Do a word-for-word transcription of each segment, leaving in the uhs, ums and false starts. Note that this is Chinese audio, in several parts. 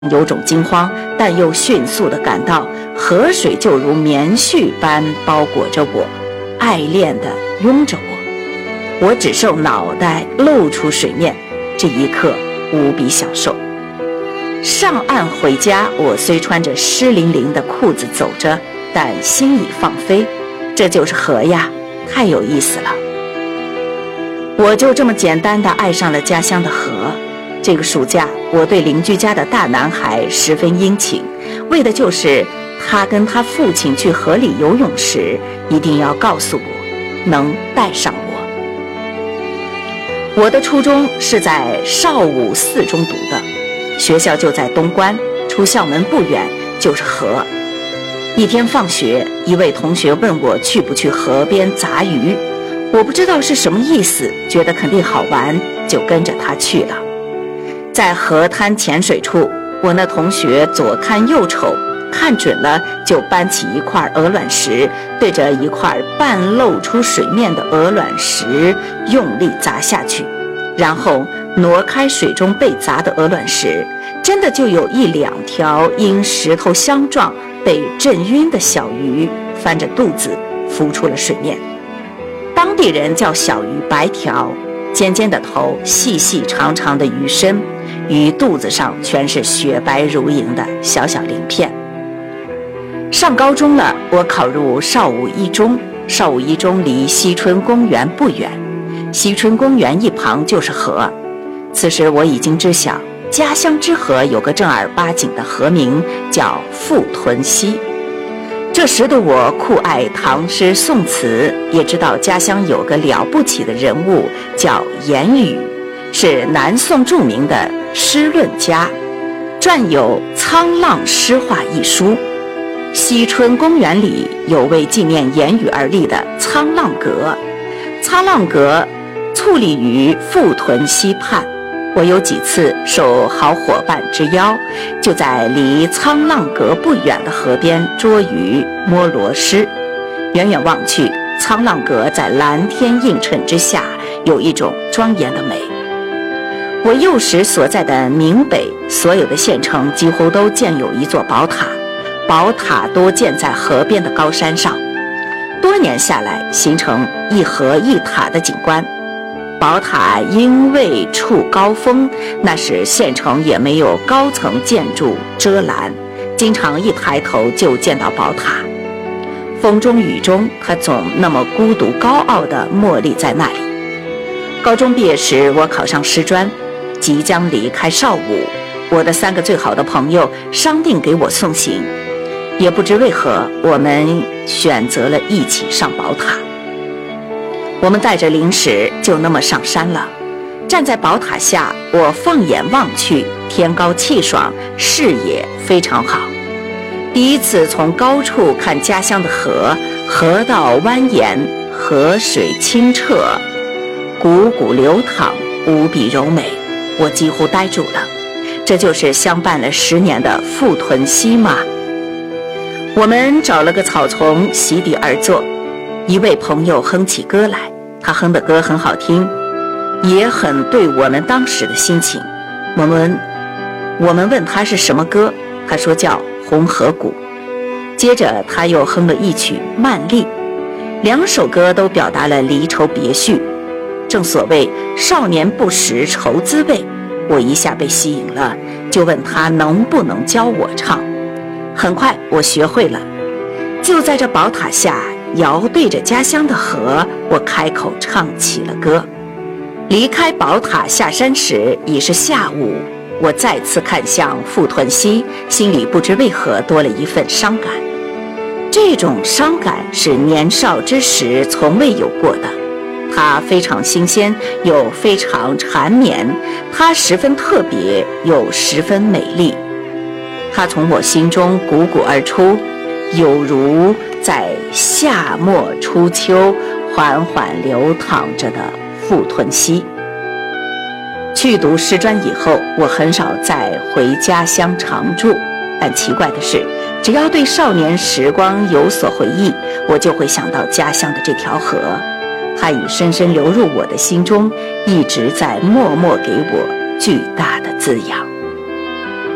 有种惊慌，但又迅速地感到河水就如棉絮般包裹着我，爱恋地拥着我。我只受脑袋露出水面，这一刻无比享受。上岸回家，我虽穿着湿淋淋的裤子走着，但心已放飞。这就是河呀，太有意思了。我就这么简单地爱上了家乡的河。这个暑假，我对邻居家的大男孩十分殷勤，为的就是他跟他父亲去河里游泳时，一定要告诉我，能带上我。我的初中是在邵武四中读的，学校就在东关，出校门不远就是河。一天放学，一位同学问我去不去河边砸鱼，我不知道是什么意思，觉得肯定好玩，就跟着他去了。在河滩浅水处，我那同学左看右瞅，看准了就搬起一块鹅卵石，对着一块半露出水面的鹅卵石用力砸下去，然后挪开水中被砸的鹅卵石，真的就有一两条因石头相撞被震晕的小鱼翻着肚子浮出了水面。当地人叫小鱼白条，尖尖的头，细细长长的鱼身，鱼肚子上全是雪白如银的小小鳞片。上高中了，我考入邵武一中。邵武一中离西春公园不远，西春公园一旁就是河。此时我已经知晓，家乡之河有个正儿八经的河名，叫富屯溪。这时的我酷爱唐诗宋词，也知道家乡有个了不起的人物叫严语，是南宋著名的诗论家，撰有《沧浪诗话》一书。西春公园里有为纪念严语而立的沧浪阁，沧浪阁矗立于富屯溪畔。我有几次受好伙伴之邀，就在离沧浪阁不远的河边捉鱼摸螺蛳。远远望去，沧浪阁在蓝天映衬之下，有一种庄严的美。我幼时所在的闽北，所有的县城几乎都建有一座宝塔，宝塔多建在河边的高山上，多年下来形成一河一塔的景观。宝塔因未处高峰，那时县城也没有高层建筑遮拦，经常一抬头就见到宝塔。风中雨中，它总那么孤独高傲地默立在那里。高中毕业时，我考上师专，即将离开邵武，我的三个最好的朋友商定给我送行，也不知为何，我们选择了一起上宝塔。我们带着零食就那么上山了。站在宝塔下，我放眼望去，天高气爽，视野非常好。第一次从高处看家乡的河，河道蜿蜒，河水清澈，汩汩流淌，无比柔美，我几乎呆住了。这就是相伴了十年的富屯溪吗？我们找了个草丛席地而坐，一位朋友哼起歌来，他哼的歌很好听，也很对我们当时的心情。我们我们问他是什么歌，他说叫《红河谷》。接着他又哼了一曲《曼丽》，两首歌都表达了离愁别绪。正所谓少年不识愁滋味，我一下被吸引了，就问他能不能教我唱。很快我学会了，就在这宝塔下遥对着家乡的河，我开口唱起了歌。离开宝塔下山时已是下午，我再次看向富屯溪，心里不知为何多了一份伤感。这种伤感是年少之时从未有过的，它非常新鲜又非常缠绵，它十分特别又十分美丽。它从我心中汩汩而出，有如在夏末初秋缓缓流淌着的富屯溪。去读师专以后，我很少再回家乡常住，但奇怪的是，只要对少年时光有所回忆，我就会想到家乡的这条河，它已深深流入我的心中，一直在默默给我巨大的滋养。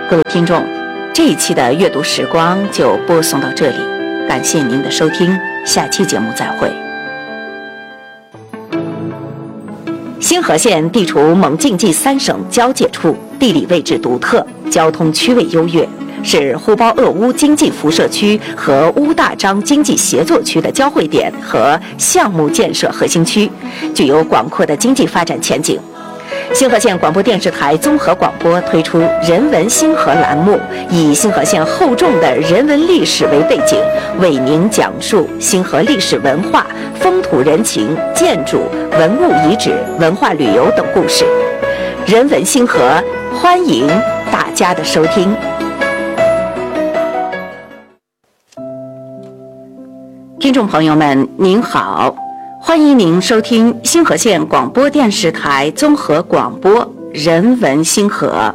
各位听众，这一期的阅读时光就播送到这里，感谢您的收听，下期节目再会。兴和县地处蒙晋冀三省交界处，地理位置独特，交通区位优越，是呼包鄂乌经济辐射区和乌大章经济协作区的交汇点和项目建设核心区，具有广阔的经济发展前景。兴和县广播电视台综合广播推出人文兴和栏目，以兴和县厚重的人文历史为背景，为您讲述兴和历史文化、风土人情、建筑、文物遗址、文化旅游等故事。人文兴和，欢迎大家的收听。听众朋友们，您好，欢迎您收听兴和县广播电视台综合广播人文兴和。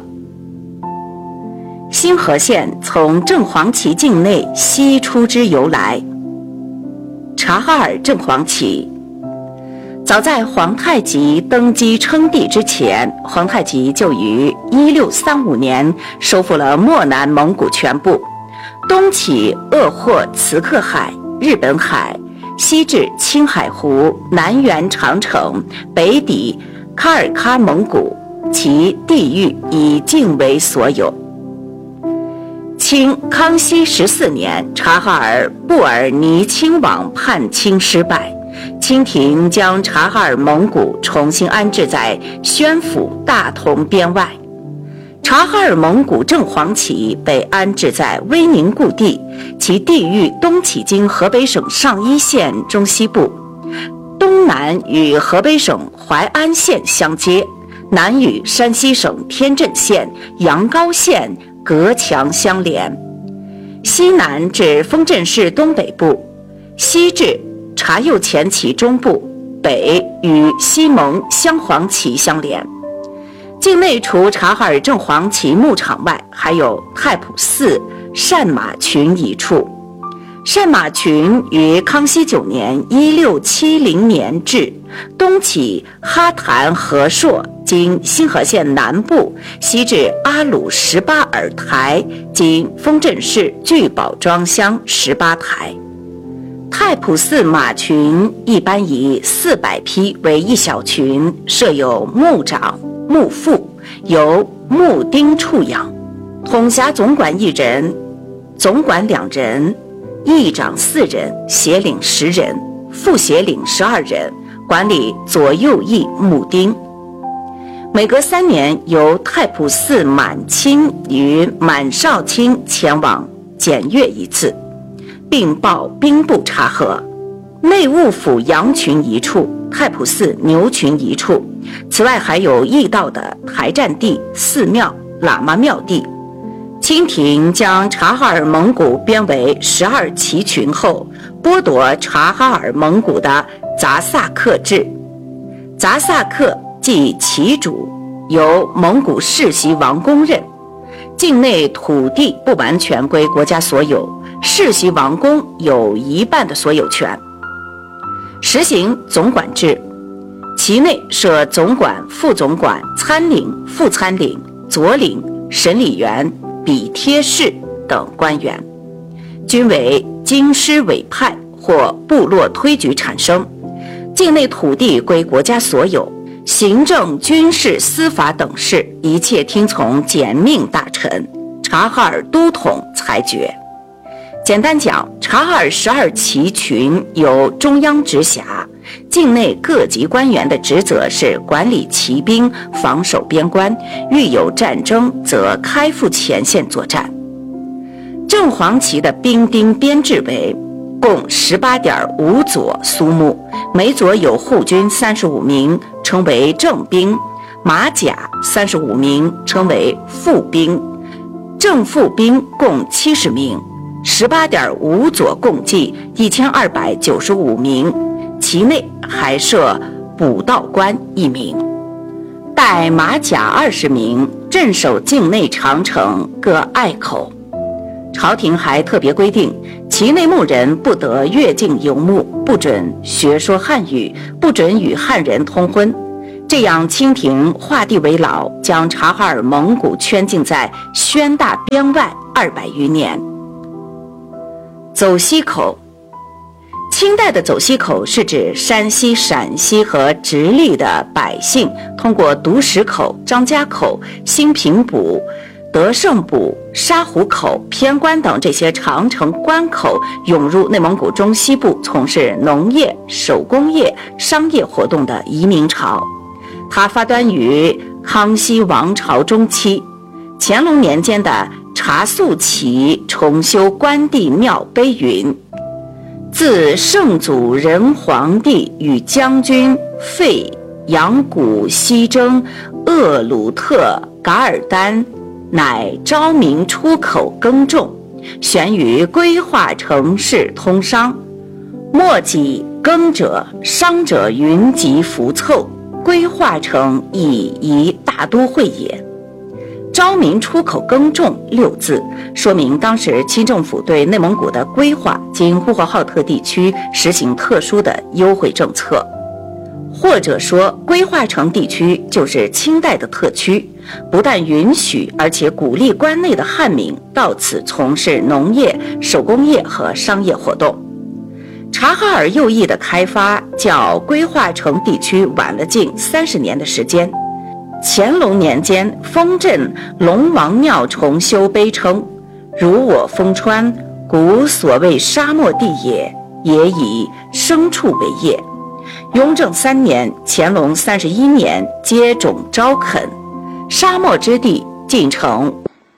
兴和县从正黄旗境内西出之由来。察哈尔正黄旗，早在皇太极登基称帝之前，皇太极就于一六三五年收复了漠南蒙古全部，东起鄂霍茨克海、日本海，西至青海湖，南缘长城，北抵喀尔喀蒙古，其地域以境为所有。清康熙十四年，察哈尔布尔尼亲王叛清失败，清廷将察哈尔蒙古重新安置在宣府大同边外。察哈尔蒙古正黄旗被安置在威宁故地，其地域东起经河北省上邑县中西部，东南与河北省淮安县相接，南与山西省天镇县、阳高县隔墙相连，西南至丰镇市东北部，西至察右前旗中部，北与西蒙镶黄旗相连。境内除察哈尔正黄旗牧场外，还有太仆寺善马群一处。善马群于康熙九年一六七零年置，东起哈坛和硕，经兴和县南部，西至阿鲁十八尔台，经丰镇市聚宝庄乡十八台。太仆寺马群一般以四百匹为一小群，设有牧长、牧副，由牧丁处养，统辖总管一人，总管两人，议长四人，协领十人，副协领十二人，管理左右翼牧丁。每隔三年，由太仆寺满亲与满少卿前往检阅一次，并报兵部察核。内务府羊群一处，太仆寺牛群一处，此外还有驿道的台站地、寺庙、喇嘛庙地。清廷将察哈尔蒙古编为十二旗群后，剥夺察哈尔蒙古的杂萨克制。杂萨克即旗主，由蒙古世袭王公任，境内土地不完全归国家所有，世袭王公有一半的所有权。实行总管制，其内设总管、副总管、参领、副参领、佐领、审理员、笔贴士等官员，均为京师委派或部落推举产生。境内土地归国家所有，行政、军事、司法等事一切听从简命大臣察哈尔都统裁决。简单讲，察哈尔十二旗群由中央直辖，境内各级官员的职责是管理骑兵、防守边关，遇有战争则开赴前线作战。正黄旗的兵丁编制为共 十八点五 佐苏木，每佐有护军三十五名，称为正兵；马甲三十五名，称为副兵；正副兵共七十名。十八点五 佐共计一千二百九十五名，其内还设补道官一名，带马甲二十名，镇守境内长城各隘口。朝廷还特别规定，其内牧人不得越境游牧，不准学说汉语，不准与汉人通婚。 这样清廷画地为牢，将察哈尔蒙古圈禁在宣大边外二百余年。走西口，清代的走西口是指山西、陕西和直隶的百姓通过独石口、张家口、兴平堡、德胜堡、沙湖口、偏关等这些长城关口，涌入内蒙古中西部从事农业、手工业、商业活动的移民潮。它发端于康熙王朝中期，乾隆年间的查肃旗重修关帝庙碑云：自圣祖仁皇帝与将军费扬古西征厄鲁特噶尔丹，乃昭明出口耕种，悬于规划城市通商。末己耕者商者云集浮凑，规划成以一大都会也。昭明出口耕种六字，说明当时清政府对内蒙古的规划经呼和浩特地区实行特殊的优惠政策，或者说规划城地区就是清代的特区，不但允许而且鼓励关内的汉民到此从事农业、手工业和商业活动。察哈尔右翼的开发较规划城地区晚了近三十年的时间。乾隆年间，丰镇龙王庙重修碑称：如我丰川，古所谓沙漠地也，也以牲畜为业。雍正三年，乾隆三十一年，接种招垦，沙漠之地进城。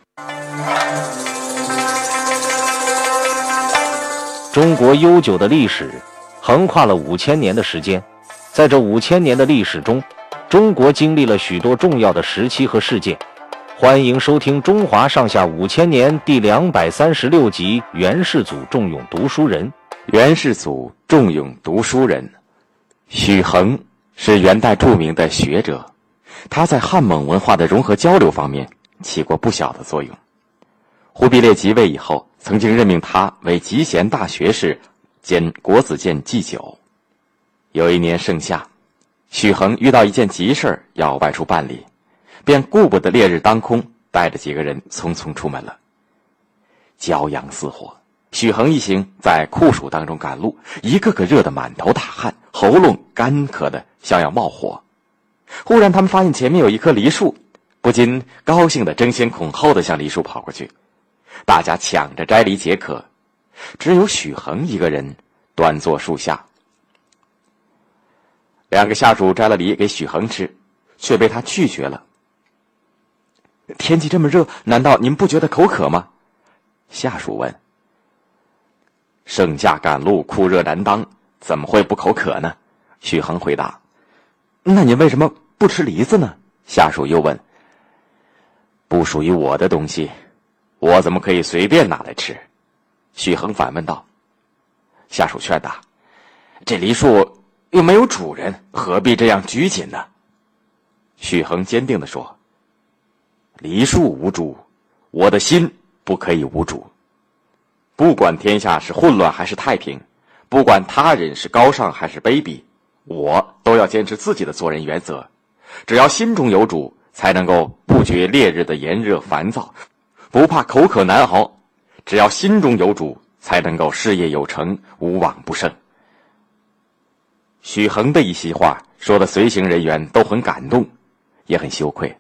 中国悠久的历史横跨了五千年的时间，在这五千年的历史中，中国经历了许多重要的时期和事件。欢迎收听《中华上下五千年》第两百三十六集《元世祖重用读书人》。 元世祖重用读书人，许衡是元代著名的学者，他在汉蒙文化的融合交流方面起过不小的作用。忽必烈即位以后，曾经任命他为集贤大学士兼国子监祭酒。有一年盛夏，许衡遇到一件急事要外出办理，便顾不得烈日当空，带着几个人匆匆出门了。骄阳似火，许衡一行在酷暑当中赶路，一个个热得满头大汗，喉咙干渴的像要冒火。忽然他们发现前面有一棵梨树，不禁高兴的争先恐后的向梨树跑过去，大家抢着摘梨解渴，只有许衡一个人端坐树下。两个下属摘了梨给许衡吃，却被他拒绝了。天气这么热，难道您不觉得口渴吗？下属问。盛夏赶路，酷热难当，怎么会不口渴呢？许衡回答。那您为什么不吃梨子呢？下属又问。不属于我的东西，我怎么可以随便拿来吃？许衡反问道。下属劝答。这梨树又没有主人，何必这样拘谨呢？许衡坚定地说。梨树无主，我的心不可以无主。不管天下是混乱还是太平，不管他人是高尚还是卑鄙，我都要坚持自己的做人原则。只要心中有主，才能够不觉烈日的炎热烦躁，不怕口渴难熬。只要心中有主，才能够事业有成，无往不胜。许衡的一席话说的随行人员都很感动，也很羞愧。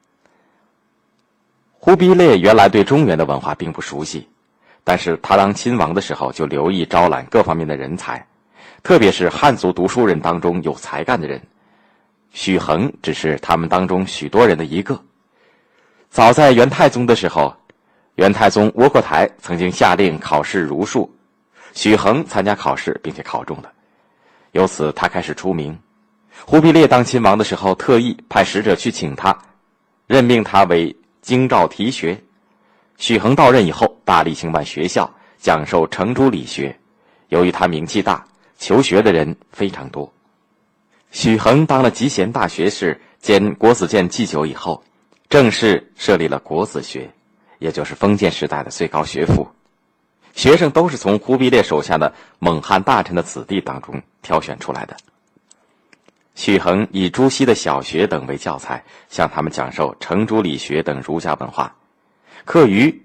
忽必烈原来对中原的文化并不熟悉，但是他当亲王的时候就留意招揽各方面的人才，特别是汉族读书人当中有才干的人。许衡只是他们当中许多人的一个。早在元太宗的时候，元太宗窝阔台曾经下令考试儒术，许衡参加考试并且考中了，由此他开始出名。忽必烈当亲王的时候，特意派使者去请他，任命他为京兆提学。许衡到任以后，大力兴办学校，讲授程朱理学。由于他名气大，求学的人非常多。许衡当了集贤大学士兼国子监祭酒以后，正式设立了国子学，也就是封建时代的最高学府。学生都是从忽必烈手下的蒙汉大臣的子弟当中挑选出来的。 许衡以朱熹的小学等为教材，向他们讲授程朱理学等儒家文化。课余